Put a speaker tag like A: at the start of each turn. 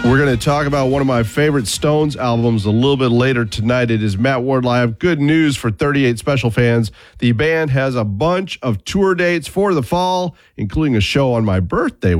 A: We're going to talk about one of my favorite Stones albums a little bit later tonight. It is Matt Ward Live. Good news for 38 Special fans. The band has a bunch of tour dates for the fall, including a show on my birthday,